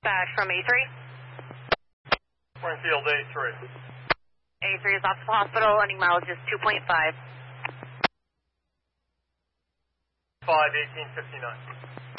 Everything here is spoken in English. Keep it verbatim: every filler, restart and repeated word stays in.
dispatch from A three. Springfield A three. A three is off the hospital, running mileage is two point five. five eighteen fifty-nine.